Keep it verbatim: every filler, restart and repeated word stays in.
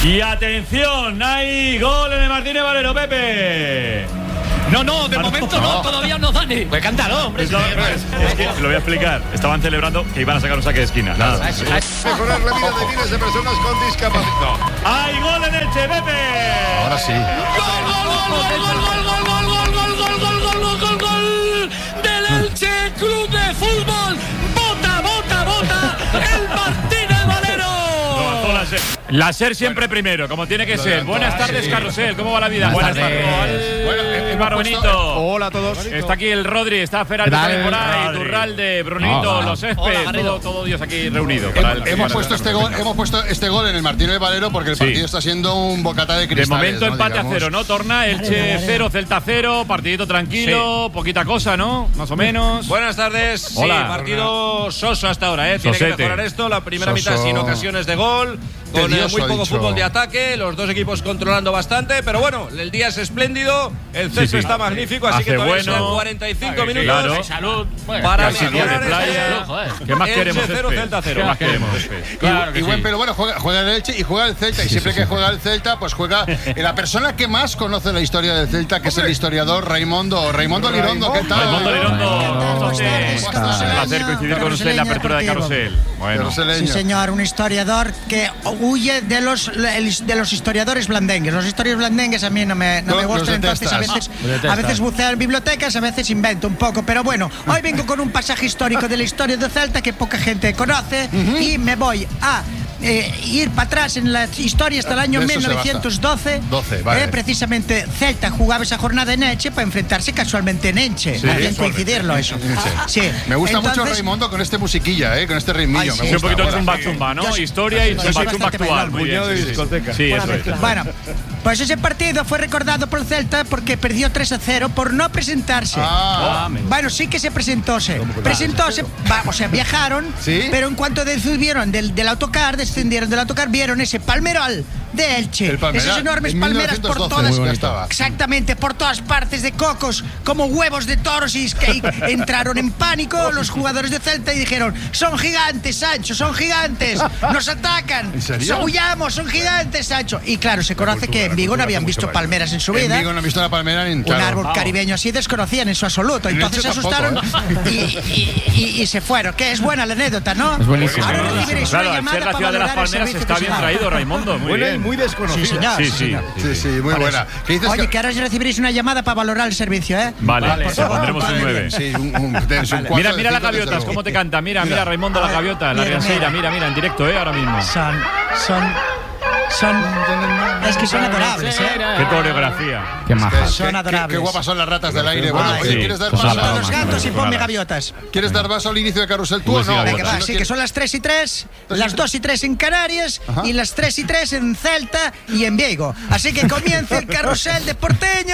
Y atención, hay gol en el Martínez Valero, Pepe. No, no, de momento no, no, todavía no, Dani. Pues cántalo, hombre. Es, es, es que lo voy a explicar. Estaban celebrando que iban a sacar un saque de esquina. Nada. Mejorar la vida de miles de personas con discapacidad. No. ¡Hay gol en Elche, Pepe! Ahora sí. ¡Gol, gol, gol, gol, gol, gol, gol, gol, gol, gol, gol, gol, gol, gol, gol del Elche Club de Fútbol! ¡Bota, bota, bota! ¡El Martínez Valero! La SER siempre primero, como tiene que ser. Buenas tardes, Carrusel. ¿Cómo va la vida? Buenas Buenas tardes. Bueno, eh, Álvaro Benito. Hola a todos. Está aquí el Rodri, está Feraldo también por ahí, Turralde, Brunito, Hola. los Césped, Hola, todo, todo Dios aquí reunido. para el- Hemos para puesto el- este gol, hemos puesto este gol en el Martínez Valero porque el Sí. partido está siendo un bocata de De cristales. momento ¿no? empate Digamos. a cero, ¿no? Torna, Elche cero, Celta cero, partidito tranquilo, poquita cosa, ¿no? Más o menos. Buenas tardes. Hola. Sí, partido soso hasta ahora, ¿eh? Tiene Sosete. que mejorar esto. La primera Soso. mitad sin ocasiones de gol. Con eh, Tedioso, muy ha poco dicho. fútbol de ataque, los dos equipos controlando bastante, pero bueno, el día es espléndido, el césped sí. está magnífico, así Hace que todavía bueno. quedan cuarenta y cinco minutos Claro. Salud. para Casi día de mejorar playa. este- ¿Qué más Elche queremos, cero, Césped? Celta cero. ¿Qué más queremos, Césped? Claro y que y buen sí. pero bueno, juega, juega el Elche y juega el Celta. Y siempre que juega el Celta, pues juega la persona que más conoce la historia del Celta, que es el historiador Raimondo. Raimondo Lirondo, ¿qué tal? Raimundo Lirondo, Buenas tardes, un carruseleño, placer coincidir con usted en la apertura de Carrusel. Bueno, Carruseleño. Sí, señor, un historiador que huye de los, de los historiadores blandengues. Los historiadores blandengues a mí no me, no No, me los gustan, entonces a detestas. veces, a veces buceo en bibliotecas, a veces invento un poco. Pero bueno, hoy vengo con un pasaje histórico de la historia de Celta que poca gente conoce y me voy a eh, ir para atrás en la historia hasta el año De eso mil se novecientos doce. doce, vale. eh, precisamente Celta jugaba esa jornada en Elche para enfrentarse casualmente en Elche. Sí, Hay que sí, coincidirlo eso. Sí. Me gusta mucho Entonces, Raimondo con este musiquilla, ¿eh? Con este ritmillo. Ay, me sí. sí, un gusta. poquito Bueno, chumba chumba, ¿no? Yo- Historia y yo chumba soy chumba bastante actual. bailón. Muy bien, sí, sí. Sí, eso es. Bueno, pues ese partido fue recordado por el Celta porque perdió tres a cero por no presentarse. Ah, Bueno, sí que se presentóse. Presentóse, va, o sea, viajaron, ¿Sí? pero en cuanto subieron del, del autocar, descendieron del autocar, vieron ese palmeral de Elche. El Palmeral, Esas enormes en palmeras por mil novecientos doce, todas. muy bonito. estaba. Exactamente, por todas partes de cocos, como huevos de toros, y que ahí entraron en pánico los jugadores de Celta y dijeron: son gigantes, Sancho, son gigantes, nos atacan, ¿En serio? huyamos, son gigantes, Sancho. Y claro, se conoce cultura, que en la Vigo no cultura habían hace visto mucho daño. palmeras en su En vida. Vigo no he visto una palmera ni en Un claro. árbol caribeño así desconocían en su absoluto. En Entonces se Elche tampoco, asustaron y, y- y- y se fueron. Que es buena la anécdota, ¿no? Es buenísimo. Ahora recibiréis una Claro, al llamada ser la para ciudad de las valorar el palmeras servicio está que bien se da. traído, Raimundo. Muy bien. muy desconocida. Sí, señor. Sí, sí. Sí, sí, muy Por buena. eso. ¿Qué dices? Oye, que- que ahora recibiréis una llamada para valorar el servicio, ¿eh? Vale, Por pues favor, pondremos un vale. nueve. Sí, un, un, es un cuatro Mira, de mira las cinco, desde gaviotas, luego. cómo te canta. Mira, mira, Raimundo, la gaviota, la Mira, rianseira. mira. Mira, mira, en directo, ¿eh? Ahora mismo. Son, son, son, es que son adorables, ¿eh? Qué coreografía. Qué maja. Son Qué- adorables. Qué guapas son las ratas del aire. Bueno, Ay, oye, sí. ¿quieres dar Pues paso? nada, Los gatos y ponme gaviotas. ¿Quieres dar paso al inicio de Carrusel tú o Pues sí, no? gaviotas. Venga, va, Si no sí, quieres- que son las tres y tres, Tres y las tres. dos y tres en Canarias Ajá. y las tres y tres en Celta y en Vigo. Así que comienza el carrusel de porteño.